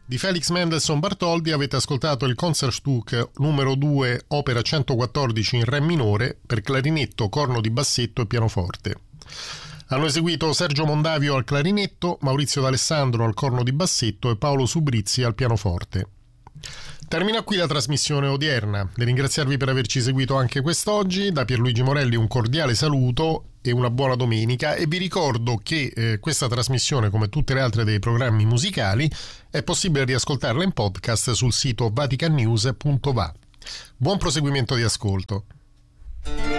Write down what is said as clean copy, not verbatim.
Di Felix Mendelssohn Bartholdy avete ascoltato il Concertstück numero 2, opera 114 in re minore per clarinetto, corno di bassetto e pianoforte. Hanno eseguito Sergio Mondavio al clarinetto, Maurizio D'Alessandro al corno di bassetto e Paolo Subrizzi al pianoforte. Termina qui la trasmissione odierna. Nel ringraziarvi per averci seguito anche quest'oggi, da Pierluigi Morelli un cordiale saluto e una buona domenica, e vi ricordo che questa trasmissione, come tutte le altre dei programmi musicali, è possibile riascoltarla in podcast sul sito vaticannews.va. Buon proseguimento di ascolto.